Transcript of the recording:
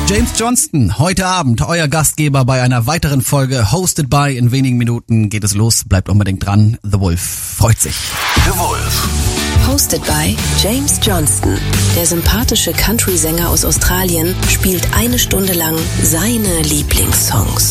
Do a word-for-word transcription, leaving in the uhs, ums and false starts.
James Johnston, heute Abend euer Gastgeber bei einer weiteren Folge Hosted by. In wenigen Minuten geht es los. Bleibt unbedingt dran. The Wolf freut sich. The Wolf. Hosted by James Johnston. Der sympathische Country-Sänger aus Australien spielt eine Stunde lang seine Lieblingssongs.